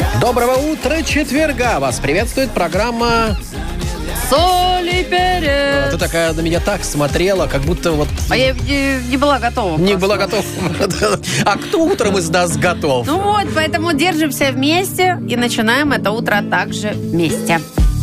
Доброго утра, четверга! Вас приветствует программа Соль и перец. Ты такая на меня так смотрела, как будто вот... А я не была готова. Не была готова. А кто утром из нас готов? Ну вот, поэтому держимся вместе и начинаем это утро также вместе.